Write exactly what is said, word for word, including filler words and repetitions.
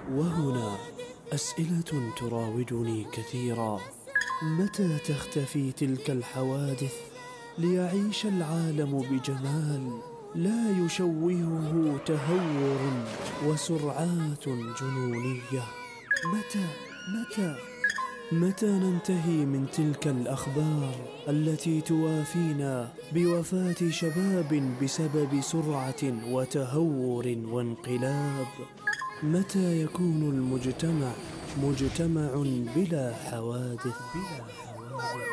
وهنا أسئلة تراودني كثيرا: متى تختفي تلك الحوادث ليعيش العالم بجمال لا يشوهه تهور وسرعات جنونية؟ متى متى متى ننتهي من تلك الأخبار التي توافينا بوفاة شباب بسبب سرعة وتهور وانقلاب؟ متى يكون المجتمع مجتمع بلا حوادث؟ بلا حوادث